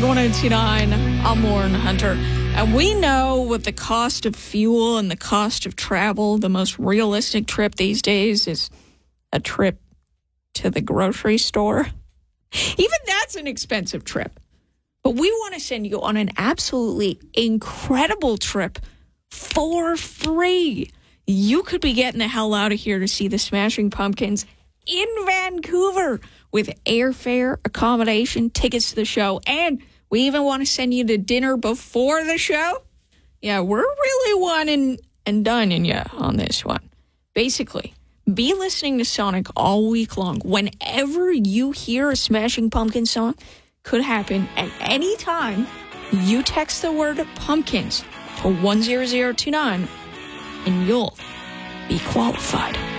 Big 1029, I'm Lauren Hunter. And we know with the cost of fuel and the cost of travel, the most realistic trip these days is a trip to the grocery store. Even that's an expensive trip. But we want to send you on an absolutely incredible trip for free. You could be getting the hell out of here to see the Smashing Pumpkins in Vancouver with airfare, accommodation, tickets to the show, and we even want to send you to dinner before the show. Yeah, we're really one and dining you on this one. Basically, be listening to Sonic all week long. Whenever you hear a Smashing Pumpkins song, could happen at any time. You text the word pumpkins to 10029 and you'll be qualified.